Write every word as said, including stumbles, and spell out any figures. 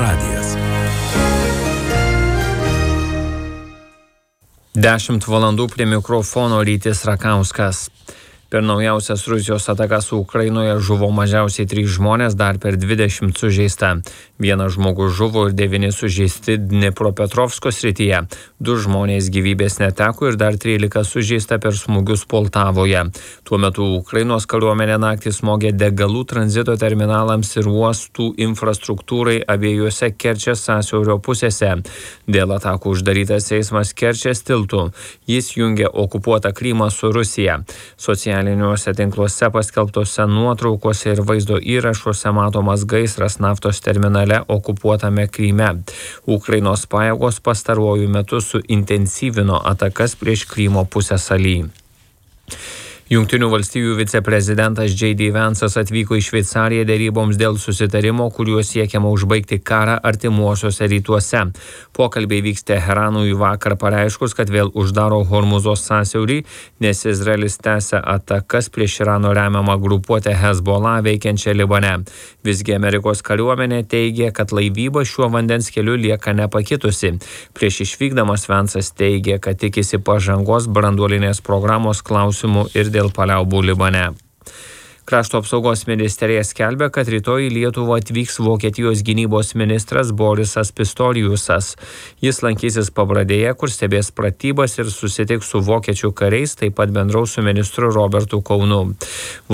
radijas. dešimt valandų prie mikrofono Rytis Rakauskas. Per naujausias Rusijos atakas Ukrainoje žuvo mažiausiai trys žmonės, dar per dvidešimt sužeista. Vienas žmogus žuvo ir devyni sužeisti Dnipropetrovsko srityje. Du žmonės gyvybės neteko ir dar trylika sužeista per smūgius Poltavoje. Tuo metu Ukrainos kariuomenė naktį smogė degalų tranzito terminalams ir uostų infrastruktūrai abiejose Kerčės sąsiaurio pusėse. Dėl atakų uždarytas eismas Kerčės tiltu. Jis jungia okupuotą Krymą su Rusija. Socialiniuose tinkluose paskelbtose nuotraukose ir vaizdo įrašuose matomas gaisras naftos terminale okupuotame Kryme. Ukrainos pajėgos pastaruoju metu suintensyvino atakas prieš Krymo pusiasalį. Jungtinių valstijų viceprezidentas J D Vance'as atvyko į Šveicariją deryboms dėl susitarimo, kuriuo siekiama užbaigti karą artimuosiuose rytuose. Pokalbiai vyks Teheranui vakar pareiškus, kad vėl uždaro Hormuzo sąsiaurį, nes Izraelis tęsia atakas prieš Irano remiamą grupuotę Hezbollah veikiančią Libane. Visgi Amerikos kariuomenė teigia, kad laivyba šiuo vandens keliu lieka nepakitusi. Prieš išvykdamas Vance'as teigia, kad tikisi pažangos branduolinės programos klausimų ir dėl paliaubų Libane. Krašto apsaugos ministerija skelbia, kad rytoj į Lietuvą atvyks Vokietijos gynybos ministras Borisas Pistoriusas. Jis lankysis Pabradėje, kur stebės pratybas ir susitiks su vokiečių kariais, taip pat bendraus su ministru Robertu Kaunu.